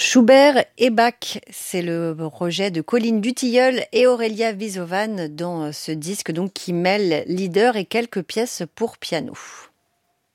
Schubert et Bach, c'est le projet de Colline Dutilleul et Aurélia Wisovan dans ce disque donc qui mêle leader et quelques pièces pour piano.